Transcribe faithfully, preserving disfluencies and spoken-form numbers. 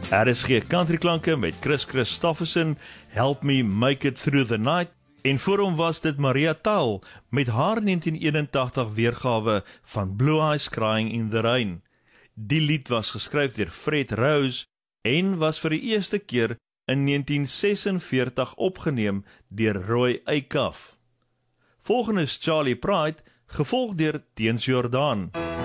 R S G Countryklanke met Chris Christofferson, Help Me Make It Through the Night, en voor hom was dit Maria Tal met haar negentien eenentachtig weergawe van Blue Eyes Crying in the Rain. Die lied was geskryf deur Fred Rose en was vir die eerste keer in negentien sesenveertig opgeneem deur Roy Acuff. Volgende is Charlie Pride, gevolg deur Teens Jordaan.